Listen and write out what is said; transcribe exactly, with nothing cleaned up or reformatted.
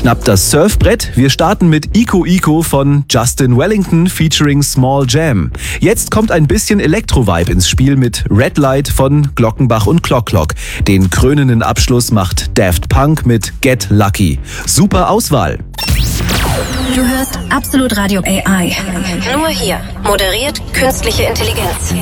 Schnappt das Surfbrett. Wir starten mit Ico Ico von Justin Wellington featuring Small Jam. Jetzt kommt ein bisschen Elektro-Vibe ins Spiel mit Red Light von Glockenbach und Clock Clock. Den krönenden Abschluss macht Daft Punk mit Get Lucky. Super Auswahl. Du hörst Absolut Radio A I. Nur hier. Moderiert künstliche Intelligenz.